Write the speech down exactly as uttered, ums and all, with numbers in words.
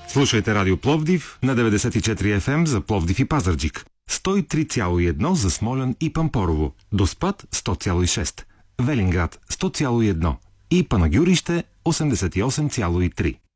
Слушайте Радио Пловдив на деветдесет и четири еф ем за Пловдив и Пазарджик, сто и три цяло и едно за Смолян и Пампорово, Доспат сто цяло и шест, Велинград сто цяло и едно и Панагюрище осемдесет и осем цяло и три.